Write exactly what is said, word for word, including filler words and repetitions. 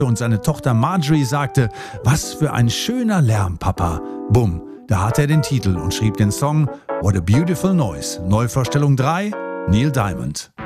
und seine Tochter Marjorie sagte, was für ein schöner Lärm, Papa. Bumm, da hatte er den Titel und schrieb den Song What a Beautiful Noise. Neuvorstellung drei, Neil Diamond.